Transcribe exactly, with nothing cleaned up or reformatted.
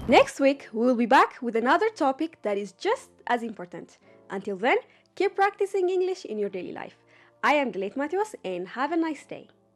Next week, we will be back with another topic that is just as important. Until then, keep practicing English in your daily life. I am Delit Matios and have a nice day.